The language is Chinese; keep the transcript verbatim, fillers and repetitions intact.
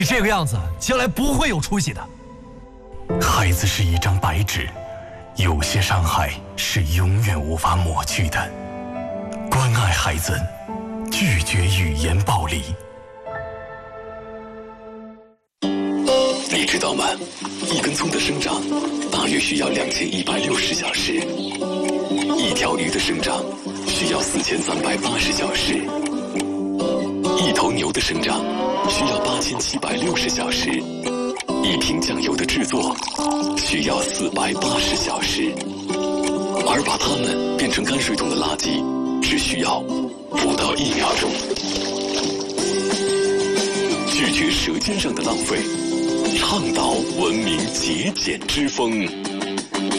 你这个样子，将来不会有出息的。 孩子是一张白纸，有些伤害是永远无法抹去的。关爱孩子，拒绝语言暴力。 你知道吗？一根葱的生长大约需要两千一百六十小时，一条鱼的生长需要四千三百八十小时，一头牛的生长需要八千七百六十小时，一瓶酱油的制作需要四百八十小时，而把它们变成泔水桶的垃圾只需要不到一秒钟。拒绝舌尖上的浪费，倡导文明节俭之风。